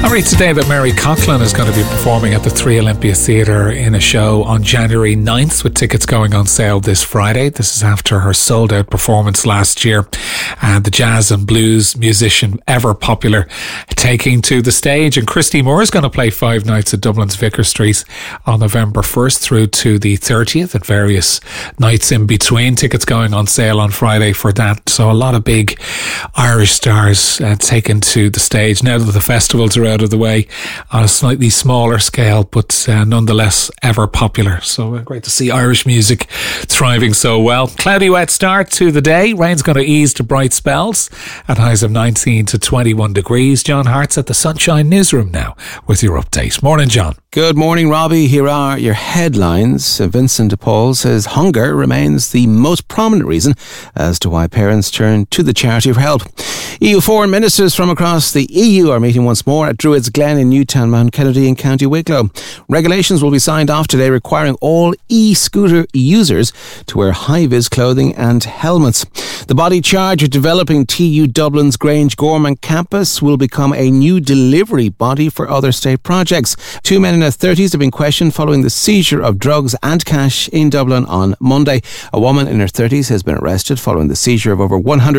read today that Mary Coughlan is going to be performing at the Three Olympia Theatre in a show on January 9th, with tickets going on sale this Friday. This is after her sold-out performance last year. And the jazz and blues musician, ever popular, taking to the stage. And Christy Moore is going to play 5 nights at Dublin's Vicar Street on November 1st through to the 30th, and various nights in between. Tickets going on sale on Friday for that. So a lot of big Irish stars taken to the stage now that the festivals are out of the way, on a slightly smaller scale, but nonetheless ever popular. So great to see Irish music thriving so well. Cloudy wet start to the day. Rain's going to ease to bright spells at highs of 19 to 21 degrees. John Hart's at the Sunshine Newsroom now with your update. Morning, John. Good morning, Robbie. Here are your headlines. Vincent de Paul says hunger remains the most prominent reason as to why parents turn to the charity for help. EU foreign ministers from across the EU are meeting once more at Druids Glen in Newtown, Mount Kennedy in County Wicklow. Regulations will be signed off today requiring all e-scooter users to wear high-vis clothing and helmets. The body charged with developing TU Dublin's Grange Gorman campus will become a new delivery body for other state projects. 2 men in their 30s have been questioned following the seizure of drugs and cash in Dublin on Monday. A woman in her 30s has been arrested following the seizure of over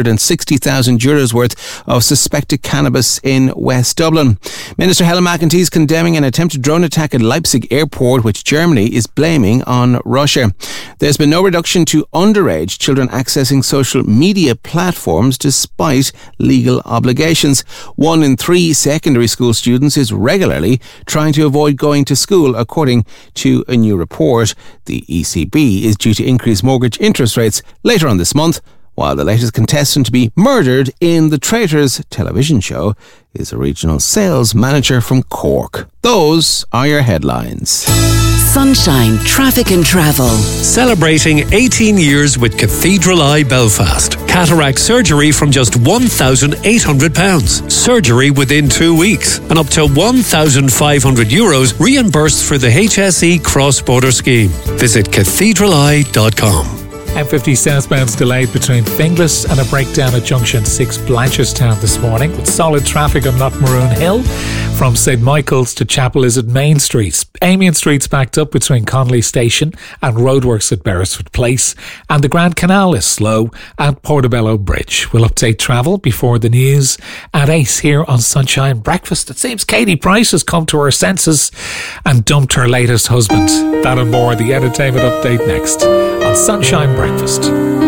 160,000 euros worth of suspected cannabis in West Dublin. Minister Helen McEntee is condemning an attempted drone attack at Leipzig airport, which Germany is blaming on Russia. There's been no reduction to underage children accessing social media platforms despite legal obligations. 1 in 3 secondary school students is regularly trying to avoid going to school, according to a new report. The ECB is due to increase mortgage interest rates later on this month, while the latest contestant to be murdered in the Traitors television show is a regional sales manager from Cork. Those are your headlines. Sunshine Traffic and Travel. Celebrating 18 years with Cathedral Eye Belfast. Cataract surgery from just £1,800. Surgery within 2 weeks. And up to €1,500 reimbursed for the HSE cross-border scheme. Visit cathedraleye.com. M50 southbound's delayed between Finglas and a breakdown at Junction 6 Blanchardstown this morning, with solid traffic on Knockmaroon Hill from St Michael's to Chapel is at Main Street. Amiens Street's backed up between Connolly Station and roadworks at Beresford Place, and the Grand Canal is slow at Portobello Bridge. We'll update travel before the news at 8 here on Sunshine Breakfast. It seems Katie Price has come to her senses and dumped her latest husband. That and more, the entertainment update next on Sunshine Breakfast.